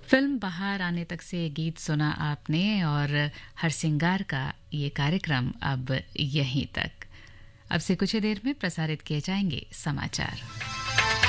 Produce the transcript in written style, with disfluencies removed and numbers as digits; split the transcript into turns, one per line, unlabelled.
Film बाहर आने तक से गीत सुना आपने और हरसिंगार का ये कार्यक्रम अब यहीं तक। अब से कुछ ही देर में प्रसारित किए जाएंगे समाचार।